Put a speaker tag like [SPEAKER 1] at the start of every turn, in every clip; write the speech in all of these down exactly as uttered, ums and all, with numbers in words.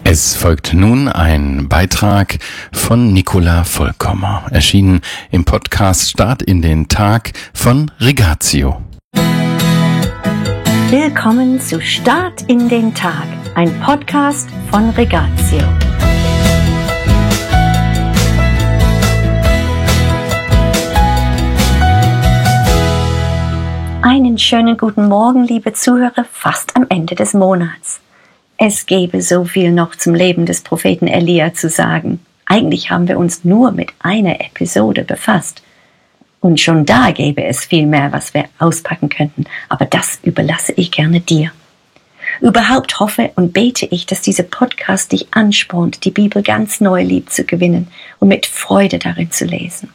[SPEAKER 1] Es folgt nun ein Beitrag von Nicola Vollkommer, erschienen im Podcast Start in den Tag von Rigatio.
[SPEAKER 2] Willkommen zu Start in den Tag, ein Podcast von Rigatio. Einen schönen guten Morgen, liebe Zuhörer, fast am Ende des Monats. Es gäbe so viel noch zum Leben des Propheten Elia zu sagen. Eigentlich haben wir uns nur mit einer Episode befasst. Und schon da gäbe es viel mehr, was wir auspacken könnten. Aber das überlasse ich gerne dir. Überhaupt hoffe und bete ich, dass dieser Podcast dich anspornt, die Bibel ganz neu lieb zu gewinnen und mit Freude darin zu lesen.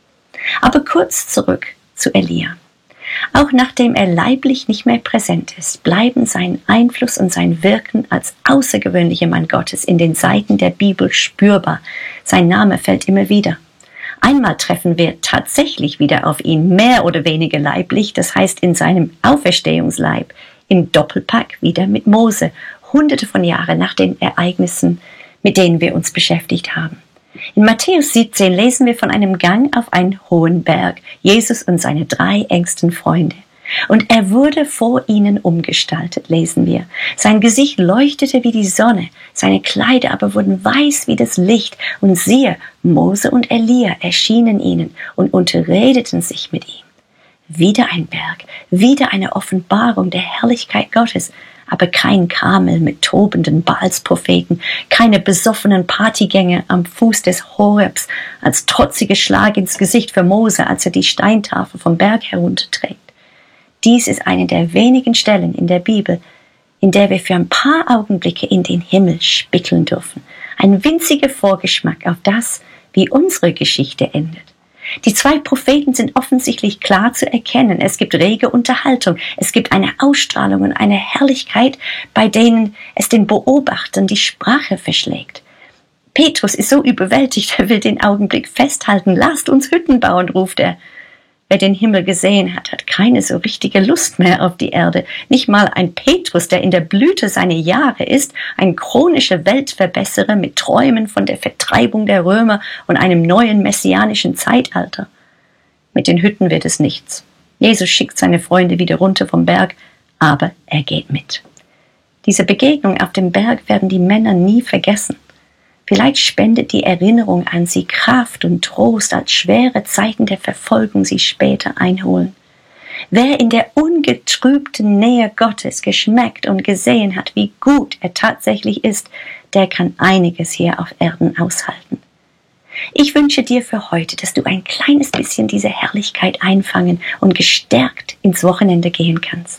[SPEAKER 2] Aber kurz zurück zu Elia. Auch nachdem er leiblich nicht mehr präsent ist, bleiben sein Einfluss und sein Wirken als außergewöhnlicher Mann Gottes in den Seiten der Bibel spürbar. Sein Name fällt immer wieder. Einmal treffen wir tatsächlich wieder auf ihn, mehr oder weniger leiblich, das heißt in seinem Auferstehungsleib, im Doppelpack wieder mit Mose, hunderte von Jahren nach den Ereignissen, mit denen wir uns beschäftigt haben. In Matthäus siebzehn lesen wir von einem Gang auf einen hohen Berg, Jesus und seine drei engsten Freunde. Und er wurde vor ihnen umgestaltet, lesen wir. Sein Gesicht leuchtete wie die Sonne, seine Kleider aber wurden weiß wie das Licht. Und siehe, Mose und Elia erschienen ihnen und unterredeten sich mit ihm. Wieder ein Berg, wieder eine Offenbarung der Herrlichkeit Gottes. Aber kein Kamel mit tobenden Baalspropheten, keine besoffenen Partygänger am Fuß des Horebs, als trotziger Schlag ins Gesicht für Mose, als er die Steintafel vom Berg herunterträgt. Dies ist eine der wenigen Stellen in der Bibel, in der wir für ein paar Augenblicke in den Himmel spickeln dürfen. Ein winziger Vorgeschmack auf das, wie unsere Geschichte endet. Die zwei Propheten sind offensichtlich klar zu erkennen. Es gibt rege Unterhaltung, es gibt eine Ausstrahlung und eine Herrlichkeit, bei denen es den Beobachtern die Sprache verschlägt. Petrus ist so überwältigt, er will den Augenblick festhalten. Lasst uns Hütten bauen, ruft er. Wer den Himmel gesehen hat, hat keine so richtige Lust mehr auf die Erde. Nicht mal ein Petrus, der in der Blüte seiner Jahre ist, ein chronischer Weltverbesserer mit Träumen von der Vertreibung der Römer und einem neuen messianischen Zeitalter. Mit den Hütten wird es nichts. Jesus schickt seine Freunde wieder runter vom Berg, aber er geht mit. Diese Begegnung auf dem Berg werden die Männer nie vergessen. Vielleicht spendet die Erinnerung an sie Kraft und Trost, als schwere Zeiten der Verfolgung sie später einholen. Wer in der ungetrübten Nähe Gottes geschmeckt und gesehen hat, wie gut er tatsächlich ist, der kann einiges hier auf Erden aushalten. Ich wünsche dir für heute, dass du ein kleines bisschen diese Herrlichkeit einfangen und gestärkt ins Wochenende gehen kannst.